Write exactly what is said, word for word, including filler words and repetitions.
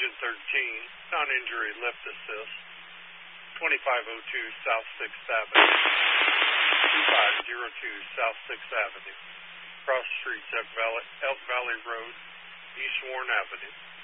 Engine thirteen, non-injury lift assist, twenty-five oh two South sixth Avenue, twenty-five oh two South sixth Avenue, cross streets Elk Valley, Elk Valley Road, East Warren Avenue.